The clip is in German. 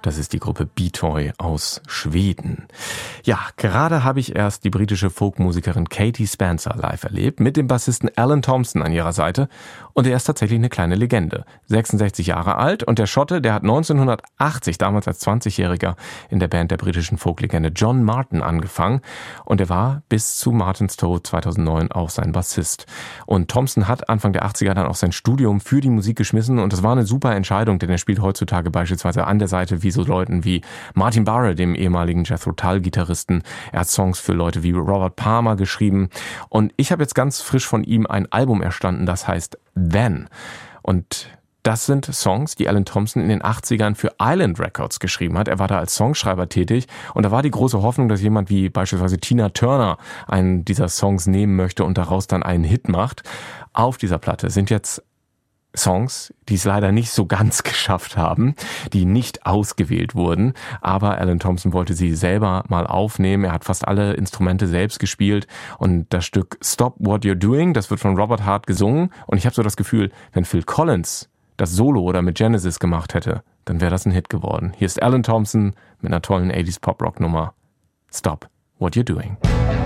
Das ist die Gruppe B-Toy aus Schweden. Ja, gerade habe ich erst die britische Folkmusikerin Katie Spencer live erlebt, mit dem Bassisten Alan Thompson an ihrer Seite. Und er ist tatsächlich eine kleine Legende. 66 Jahre alt und der Schotte, der hat 1980, damals als 20-Jähriger, in der Band der britischen Folklegende John Martyn angefangen. Und er war bis zu Martyns Tod 2009 auch sein Bassist. Und Thompson hat Anfang der 80er dann auch sein Studium für die Musik geschmissen und das war eine super Entscheidung, denn er spielt heutzutage beispielsweise an der Seite wie so Leuten wie Martin Barre, dem ehemaligen Jethro Tull-Gitarristen. Er hat Songs für Leute wie Robert Palmer geschrieben und ich habe jetzt ganz frisch von ihm ein Album erstanden, das heißt Then. Und das sind Songs, die Alan Thompson in den 80ern für Island Records geschrieben hat. Er war da als Songschreiber tätig und da war die große Hoffnung, dass jemand wie beispielsweise Tina Turner einen dieser Songs nehmen möchte und daraus dann einen Hit macht. Auf dieser Platte sind jetzt Songs, die es leider nicht so ganz geschafft haben, die nicht ausgewählt wurden, aber Alan Thompson wollte sie selber mal aufnehmen. Er hat fast alle Instrumente selbst gespielt und das Stück Stop What You're Doing, das wird von Robert Hart gesungen und ich habe so das Gefühl, wenn Phil Collins das Solo oder mit Genesis gemacht hätte, dann wäre das ein Hit geworden. Hier ist Alan Thompson mit einer tollen 80s Pop-Rock-Nummer. Stop What You're Doing.